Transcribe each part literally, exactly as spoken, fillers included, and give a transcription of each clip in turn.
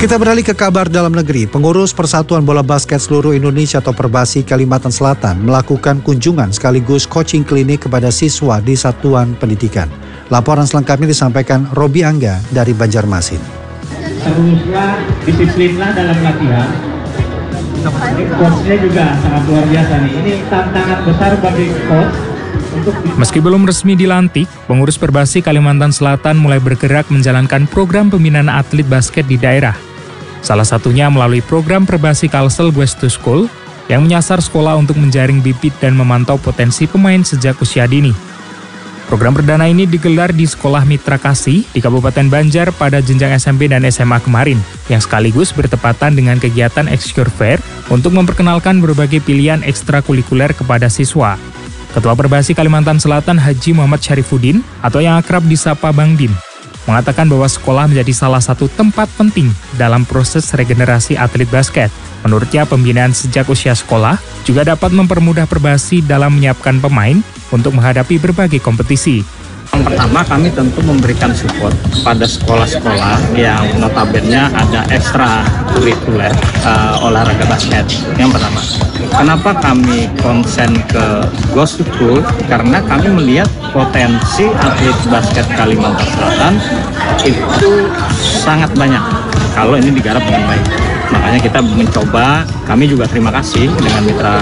Kita beralih ke kabar dalam negeri. Pengurus Persatuan Bola Basket Seluruh Indonesia atau Perbasi Kalimantan Selatan melakukan kunjungan sekaligus coaching klinik kepada siswa di satuan pendidikan. Laporan selengkapnya disampaikan Robi Angga dari Banjarmasin. Teruslah, disiplinlah dalam latihan. Coachnya juga sangat luar biasa nih. Ini tantangan besar bagi coach. Meski belum resmi dilantik, pengurus Perbasi Kalimantan Selatan mulai bergerak menjalankan program pembinaan atlet basket di daerah. Salah satunya melalui program Perbasi Kalsel West to School yang menyasar sekolah untuk menjaring bibit dan memantau potensi pemain sejak usia dini. Program perdana ini digelar di Sekolah Mitra Kasih di Kabupaten Banjar pada jenjang S M P dan S M A kemarin, yang sekaligus bertepatan dengan kegiatan Exkur Fair untuk memperkenalkan berbagai pilihan ekstrakurikuler kepada siswa. Ketua Perbasi Kalimantan Selatan Haji Muhammad Syarifuddin atau yang akrab disapa Bang Dim mengatakan bahwa sekolah menjadi salah satu tempat penting dalam proses regenerasi atlet basket. Menurutnya, pembinaan sejak usia sekolah juga dapat mempermudah Perbasi dalam menyiapkan pemain untuk menghadapi berbagai kompetisi. Yang pertama, kami tentu memberikan support pada sekolah-sekolah yang notabene ada ekstra kurikuler uh, olahraga basket. Yang pertama, kenapa kami konsen ke Ghost School? Karena kami melihat potensi atlet basket Kalimantan Selatan itu sangat banyak kalau ini digarap dengan baik. Makanya kita mencoba, kami juga terima kasih dengan mitra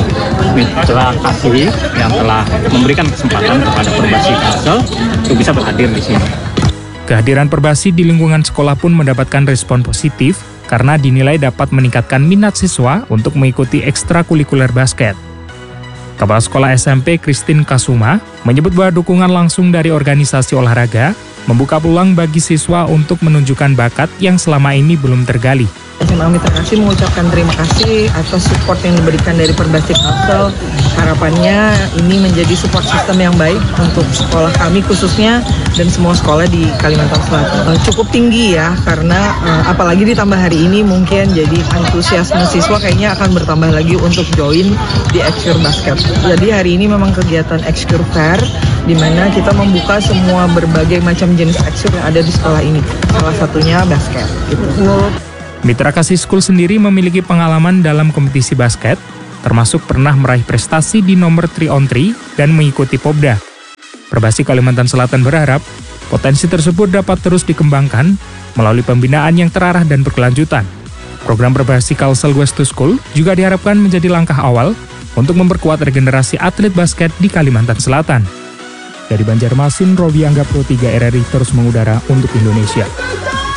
mitra kasih yang telah memberikan kesempatan kepada Perbasi Kalsel untuk bisa berhadir di sini. Kehadiran Perbasi di lingkungan sekolah pun mendapatkan respon positif karena dinilai dapat meningkatkan minat siswa untuk mengikuti ekstrakurikuler basket. Kepala Sekolah S M P Christine Kasuma menyebut bahwa dukungan langsung dari organisasi olahraga membuka peluang bagi siswa untuk menunjukkan bakat yang selama ini belum tergali. S M A Mitra Kasih mengucapkan terima kasih atas support yang diberikan dari Perbasi Kalsel. Harapannya ini menjadi support sistem yang baik untuk sekolah kami khususnya dan semua sekolah di Kalimantan Selatan. Cukup tinggi ya, karena apalagi ditambah hari ini mungkin jadi antusiasme siswa kayaknya akan bertambah lagi untuk join di Exkur Basket. Jadi hari ini memang kegiatan Exkur Fair di mana kita membuka semua berbagai macam jenis Exkur yang ada di sekolah ini. Salah satunya basket. Gitu. Mitra Kasih School sendiri memiliki pengalaman dalam kompetisi basket, termasuk pernah meraih prestasi di nomor tiga on tiga dan mengikuti Popda. Perbasi Kalimantan Selatan berharap potensi tersebut dapat terus dikembangkan melalui pembinaan yang terarah dan berkelanjutan. Program Perbasi Kalsel West to School juga diharapkan menjadi langkah awal untuk memperkuat regenerasi atlet basket di Kalimantan Selatan. Dari Banjarmasin, Robi Angga Pro tiga R R I terus mengudara untuk Indonesia.